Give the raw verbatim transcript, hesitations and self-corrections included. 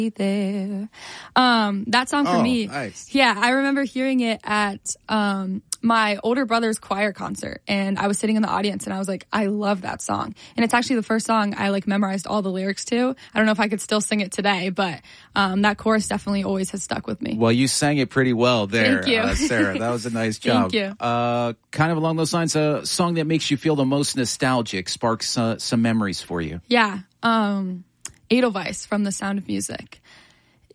there. Um, that song for oh, me. Nice. Yeah, I remember hearing it at um, my older brother's choir concert, and I was sitting in the audience, and I was like, I love that song. And it's actually the first song I like memorized all the lyrics to. I don't know if I could still sing it today, but um, that chorus definitely always has stuck with me. Well, you sang it pretty well there, Thank you. uh, Sarah. That was a nice job. Thank you. Uh, kind of along those lines, a song that makes you feel the most nostalgic, sparks uh, some memories for you. Yeah. Um, Edelweiss from The Sound of Music.